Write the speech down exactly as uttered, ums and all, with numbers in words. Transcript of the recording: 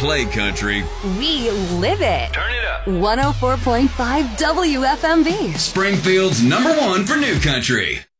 play country. We live it. Turn it up. one oh four point five W F M V. Springfield's number one for new country.